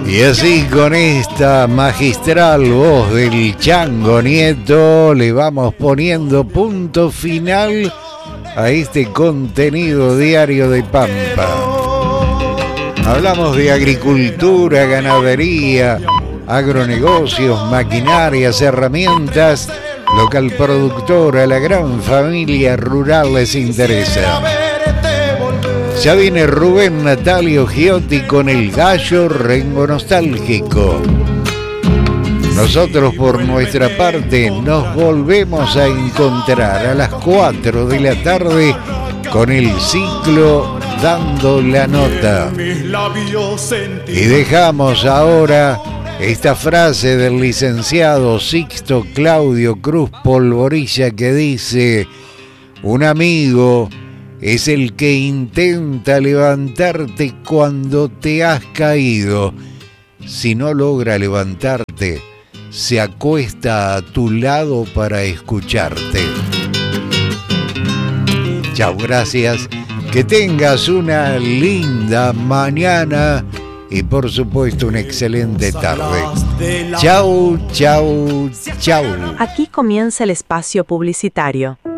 Y así con esta magistral voz del Chango Nieto le vamos poniendo punto final a este contenido diario de Pampa. Hablamos de agricultura, ganadería, agronegocios, maquinarias, herramientas, local productora, la gran familia rural les interesa. Ya viene Rubén Natalio Giotti con el gallo rengo nostálgico. Nosotros por nuestra parte nos volvemos a encontrar a las 4 de la tarde con el ciclo Dando la Nota. Y dejamos ahora esta frase del licenciado Sixto Claudio Cruz Polvorilla que dice: un amigo es el que intenta levantarte cuando te has caído. Si no logra levantarte, se acuesta a tu lado para escucharte. Chao, gracias. Que tengas una linda mañana y por supuesto una excelente tarde. Chau, chau, chau. Aquí comienza el espacio publicitario.